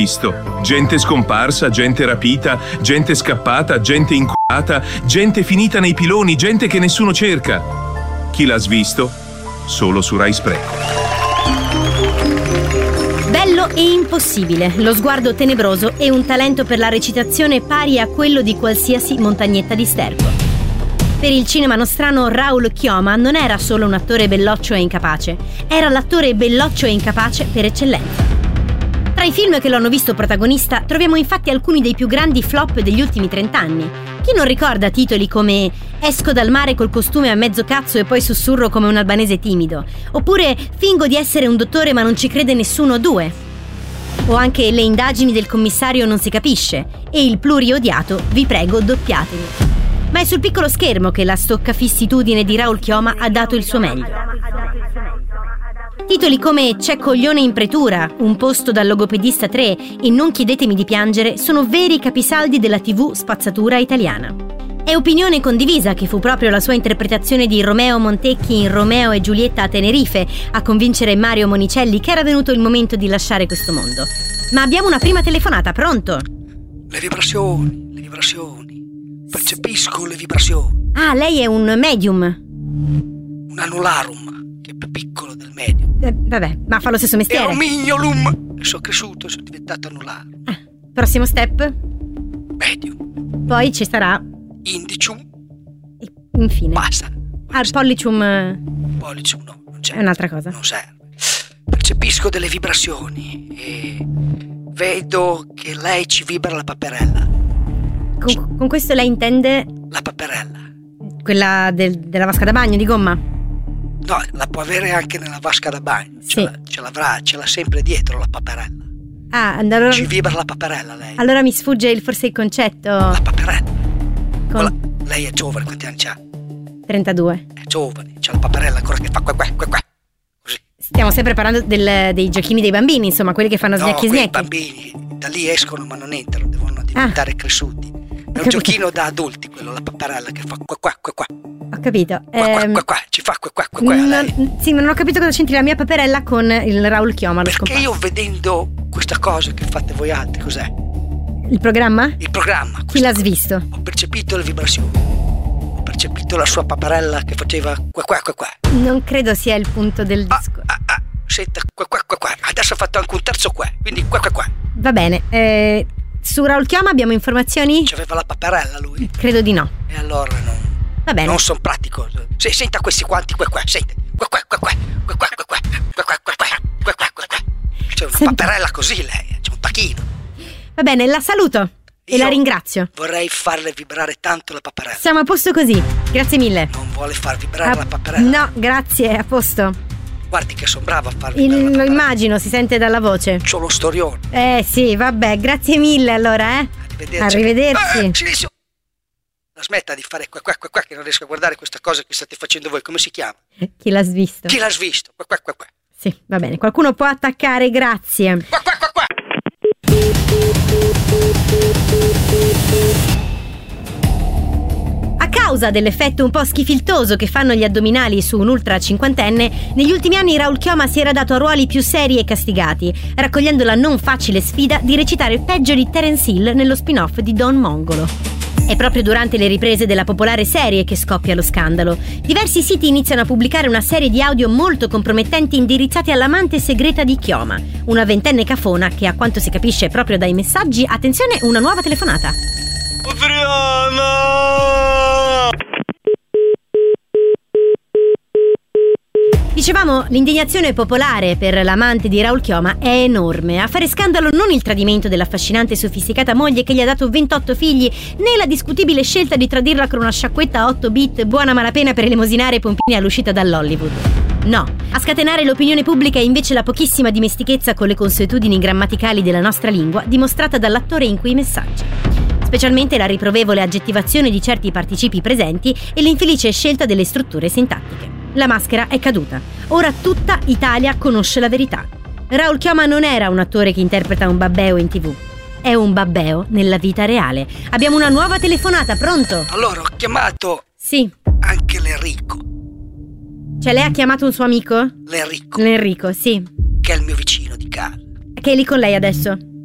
visto? Gente scomparsa, gente rapita, gente scappata, gente inculata, gente finita nei piloni, gente che nessuno cerca. Chi l'ha svisto? Solo su Rai Spreco. Bello e impossibile, lo sguardo tenebroso e un talento per la recitazione pari a quello di qualsiasi montagnetta di sterco. Per il cinema nostrano Raul Chioma non era solo un attore belloccio e incapace, era l'attore belloccio e incapace per eccellenza. Tra i film che lo hanno visto protagonista troviamo infatti alcuni dei più grandi flop degli ultimi 30 anni. Chi non ricorda titoli come Esco dal mare col costume a mezzo cazzo e poi sussurro come un albanese timido, oppure Fingo di essere un dottore ma non ci crede nessuno 2, o anche Le indagini del commissario non si capisce e il pluriodiato Vi prego doppiatemi. Ma è sul piccolo schermo che la stoccafissitudine di Raul Chioma ha dato il suo meglio. Titoli come C'è coglione in pretura, Un posto dal logopedista 3 e Non chiedetemi di piangere sono veri capisaldi della TV spazzatura italiana. È opinione condivisa che fu proprio la sua interpretazione di Romeo Montecchi in Romeo e Giulietta a Tenerife a convincere Mario Monicelli che era venuto il momento di lasciare questo mondo. Ma abbiamo una prima telefonata, pronto? Le vibrazioni. Percepisco le vibrazioni. Ah, lei è un medium. Un annularum, che è più piccolo del medium. Vabbè, ma fa lo stesso mestiere. È un mignolum. E sono cresciuto e sono diventato annularum. Prossimo step? Medium. Poi ci sarà Indicium. E infine Basta. al pollicium. Pollicium no, non c'è. È un'altra cosa. Non serve. Percepisco delle vibrazioni e vedo che lei ci vibra la paperella. Con questo lei intende La paperella. quella della vasca da bagno di gomma? No, la può avere anche nella vasca da bagno. Sì. Ce l'ha sempre dietro la paperella. Ah, allora Ci vibra la paperella lei. allora mi sfugge forse il concetto. La paperella. Con Lei è giovane, quanti anni c'ha? 32. È giovane, c'ha la paperella ancora che fa qua. Così. Stiamo sempre parlando dei giochini dei bambini, insomma, quelli che fanno snecchi No, quei snecchi. bambini da lì escono ma non entrano, devono diventare cresciuti. È un giochino da adulti quello, la paperella che fa qua. Ho capito. Qua, ci fa qua lei. Sì, ma non ho capito cosa c'entri la mia paperella con il Raul Chioma. Perché io vedendo questa cosa che fate voi altri, cos'è? Il programma? Il programma. Chi l'ha svisto? Ho percepito le vibrazioni. Ho percepito la sua paperella che faceva qua. Non credo sia il punto del disco. Senta, qua. Adesso ha fatto anche un terzo qua, quindi qua. Va bene. Su Raul Chioma abbiamo informazioni? C'aveva la paperella lui? Credo di no. E allora no. Va bene. Non sono pratico. Senta questi quanti qua. Senta. Qua. C'è una paperella così lei, c'è un tacchino. Va bene, la saluto e la ringrazio. Vorrei farle vibrare tanto la paperella. Siamo a posto così. Grazie mille. Non vuole far vibrare la paperella? No, grazie, a posto. Guardi che sono brava a far vibrare la Lo paperella. Che si sente dalla voce. C'ho lo storione. Sì, vabbè, grazie mille allora, Arrivederci. Silenzio. La smetta di fare qua che non riesco a guardare questa cosa che state facendo voi. Come si chiama? Chi l'ha svisto? Chi l'ha svisto? Qua. Sì, va bene, qualcuno può attaccare, grazie. Qua. A causa dell'effetto un po' schifiltoso che fanno gli addominali su un ultra cinquantenne, negli ultimi anni Raul Chioma si era dato a ruoli più seri e castigati, raccogliendo la non facile sfida di recitare peggio di Terence Hill nello spin-off di Don Mongolo. È proprio durante le riprese della popolare serie che scoppia lo scandalo. Diversi siti iniziano a pubblicare una serie di audio molto compromettenti indirizzati all'amante segreta di Chioma, una ventenne cafona che, a quanto si capisce proprio dai messaggi, attenzione, una nuova telefonata. Adriana! Dicevamo, l'indignazione popolare per l'amante di Raul Chioma è enorme. A fare scandalo non il tradimento dell'affascinante e sofisticata moglie che gli ha dato 28 figli, né la discutibile scelta di tradirla con una sciacquetta a 8 bit buona malapena per elemosinare i pompini all'uscita dall'Hollywood. No, a scatenare l'opinione pubblica è invece la pochissima dimestichezza con le consuetudini grammaticali della nostra lingua dimostrata dall'attore in quei messaggi. Specialmente la riprovevole aggettivazione di certi participi presenti e l'infelice scelta delle strutture sintattiche. La maschera è caduta. Ora tutta Italia conosce la verità. Raul Chioma non era un attore che interpreta un babbeo in TV. È un babbeo nella vita reale. Abbiamo una nuova telefonata, pronto? Allora, ho chiamato Sì. anche l'Enrico. Cioè lei ha chiamato un suo amico? L'Enrico, L'Enrico, sì. che è il mio vicino di casa. Che è lì con lei adesso?